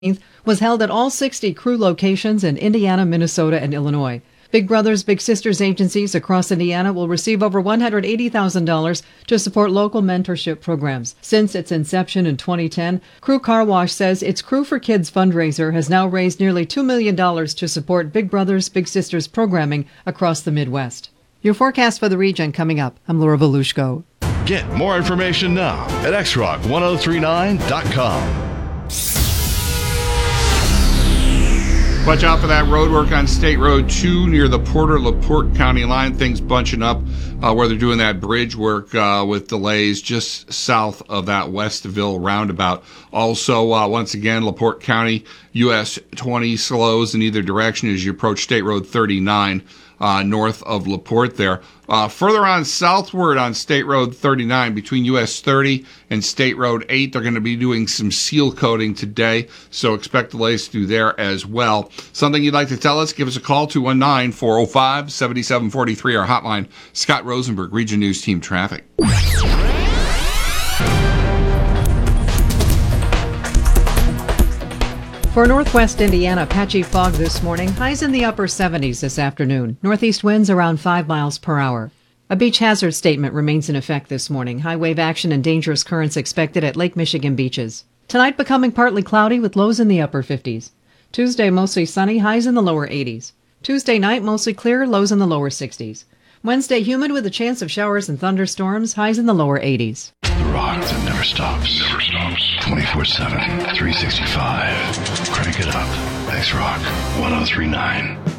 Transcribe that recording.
was held at all 60 Crew locations in Indiana, Minnesota, and Illinois. Big Brothers Big Sisters agencies across Indiana will receive over $180,000 to support local mentorship programs. Since its inception in 2010, Crew Car Wash says its Crew for Kids fundraiser has now raised nearly $2 million to support Big Brothers Big Sisters programming across the Midwest. Your forecast for the region coming up. I'm Laura Volushko. Get more information now at xrock1039.com. Watch out for that road work on State Road 2 near the Porter-LaPorte County line. Things bunching up where they're doing that bridge work with delays just south of that Westville roundabout. Also, once again, LaPorte County, US 20 slows in either direction as you approach State Road 39 north of LaPorte there. Further on southward on State Road 39 between US 30 and State Road 8, they're going to be doing some seal coating today, so expect delays through there as well. Something you'd like to tell us, give us a call, 219-405-7743, our hotline. Scott Rosenberg, Region News Team Traffic. For northwest Indiana, patchy fog this morning. Highs in the upper 70s this afternoon. Northeast winds around 5 miles per hour. A beach hazard statement remains in effect this morning. High wave action and dangerous currents expected at Lake Michigan beaches. Tonight becoming partly cloudy with lows in the upper 50s. Tuesday mostly sunny, highs in the lower 80s. Tuesday night mostly clear, lows in the lower 60s. Wednesday humid with a chance of showers and thunderstorms, highs in the lower 80s. The rock that never stops. 24/7, 365. Crank it up. X-Rock 1039.